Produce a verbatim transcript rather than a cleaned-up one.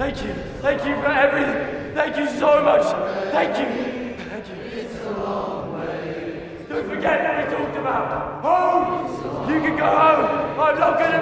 Thank you. Thank you for everything. Thank you so much. Thank you. Thank you. It's a long way. Don't forget what we talked about. Home! You can go home. I'm not going to